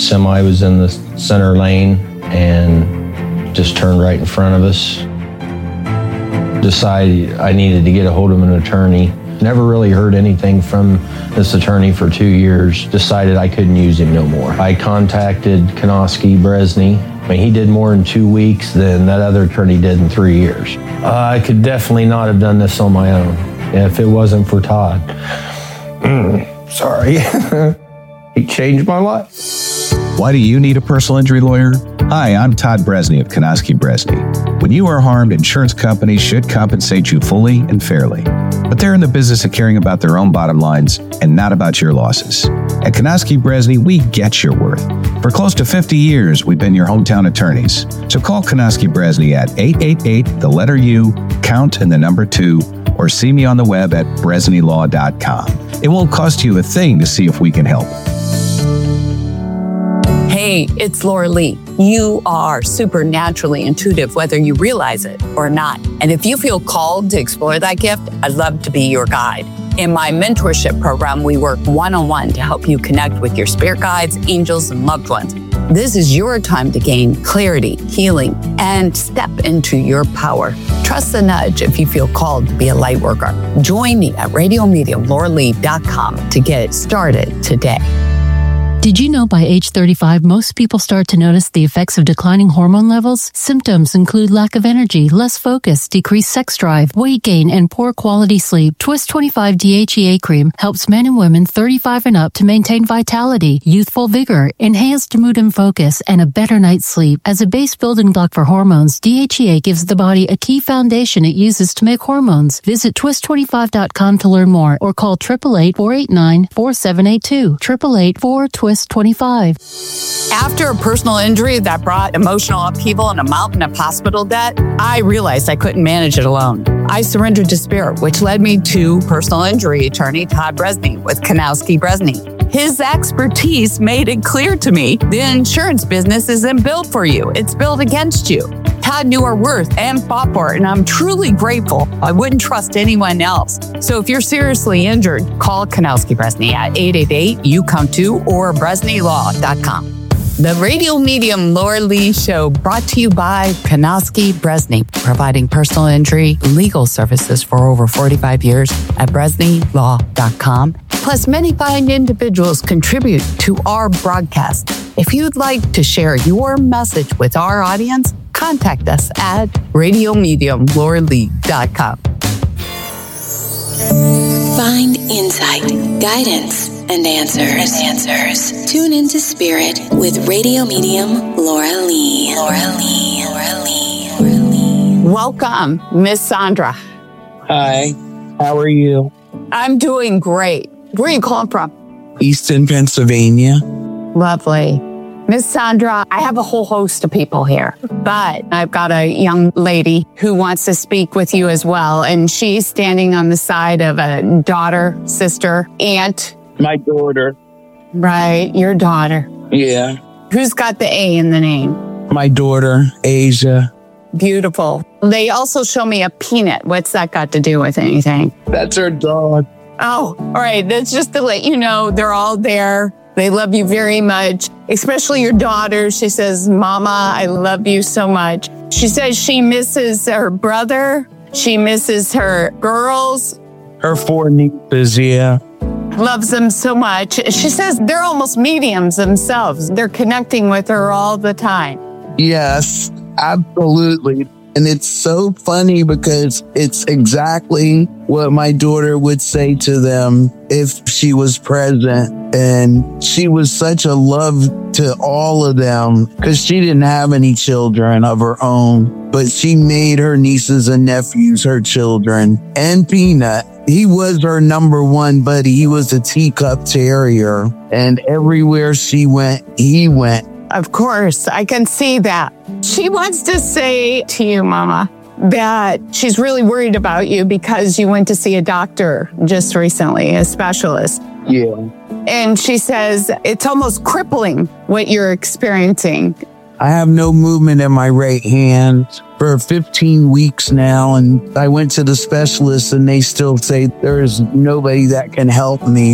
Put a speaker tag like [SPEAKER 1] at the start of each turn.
[SPEAKER 1] semi was in the center lane and just turned right in front of us. Decided I needed to get a hold of an attorney. Never really heard anything from this attorney for 2 years. Decided I couldn't use him no more. I contacted Konoski Bresney. I mean, he did more in 2 weeks than that other attorney did in 3 years. I could definitely not have done this on my own if it wasn't for Todd. Sorry. He changed my life.
[SPEAKER 2] Why do you need a personal injury lawyer? Hi, I'm Todd Bresney of Konoski Bresney. When you are harmed, insurance companies should compensate you fully and fairly. But they're in the business of caring about their own bottom lines and not about your losses. At Konoski Bresney, we get your worth. For close to 50 years, we've been your hometown attorneys. So call Konoski Bresney at 888-U, count and the number 2, or see me on the web at bresneylaw.com. It won't cost you a thing to see if we can help.
[SPEAKER 3] Hey, it's Laura Lee. You are supernaturally intuitive, whether you realize it or not. And if you feel called to explore that gift, I'd love to be your guide. In my mentorship program, we work one-on-one to help you connect with your spirit guides, angels, and loved ones. This is your time to gain clarity, healing, and step into your power. Trust the nudge if you feel called to be a light worker. Join me at RadioMediumLauraLee.com to get started today.
[SPEAKER 4] Did you know by age 35, most people start to notice the effects of declining hormone levels? Symptoms include lack of energy, less focus, decreased sex drive, weight gain, and poor quality sleep. Twist 25 DHEA cream helps men and women 35 and up to maintain vitality, youthful vigor, enhanced mood and focus, and a better night's sleep. As a base building block for hormones, DHEA gives the body a key foundation it uses to make hormones. Visit twist25.com to learn more or call 888-489-4782. 888-4TWIST 25.
[SPEAKER 3] After a personal injury that brought emotional upheaval and a mountain of hospital debt, I realized I couldn't manage it alone. I surrendered to spirit, which led me to personal injury attorney Todd Bresney with Konoski Bresney. His expertise made it clear to me the insurance business isn't built for you. It's built against you. Todd knew our worth and fought for it, and I'm truly grateful. I wouldn't trust anyone else. So if you're seriously injured, call Konoski Bresney at 888-U-COME-2 or BresneyLaw.com. The Radio Medium Laura Lee Show, brought to you by Konoski Bresney, providing personal injury legal services for over 45 years at BresneyLaw.com. Plus, many fine individuals contribute to our broadcast. If you'd like to share your message with our audience, contact us at RadioMediumLauraLee.com.
[SPEAKER 5] Find insight, guidance, and answers. Tune into Spirit with Radio Medium Laura Lee.
[SPEAKER 3] Welcome, Miss Sandra.
[SPEAKER 6] Hi, how are you?
[SPEAKER 3] I'm doing great. Where are you calling from?
[SPEAKER 6] Easton, Pennsylvania.
[SPEAKER 3] Lovely. Miss Sandra, I have a whole host of people here, but I've got a young lady who wants to speak with you as well. And she's standing on the side of a daughter, sister, aunt.
[SPEAKER 6] My daughter.
[SPEAKER 3] Right, your daughter.
[SPEAKER 6] Yeah.
[SPEAKER 3] Who's got the A in the name?
[SPEAKER 6] My daughter, Asia.
[SPEAKER 3] Beautiful. They also show me a peanut. What's that got to do with anything?
[SPEAKER 6] That's her dog.
[SPEAKER 3] Oh, all right. That's just to let you know they're all there. They love you very much, especially your daughter. She says, Mama, I love you so much. She says she misses her brother. She misses her girls.
[SPEAKER 6] Her 4 nieces, yeah.
[SPEAKER 3] Loves them so much. She says they're almost mediums themselves. They're connecting with her all the time.
[SPEAKER 6] Yes, absolutely. And it's so funny because it's exactly what my daughter would say to them if she was present. And she was such a love to all of them because she didn't have any children of her own, but she made her nieces and nephews her children. And Peanut, he was her number one buddy. He was a teacup terrier. And everywhere she went, he went.
[SPEAKER 3] Of course, I can see that. She wants to say to you, Mama, that she's really worried about you because you went to see a doctor just recently, a specialist.
[SPEAKER 6] Yeah.
[SPEAKER 3] And she says it's almost crippling what you're experiencing.
[SPEAKER 6] I have no movement in my right hand for 15 weeks now. And I went to the specialist and they still say there is nobody that can help me.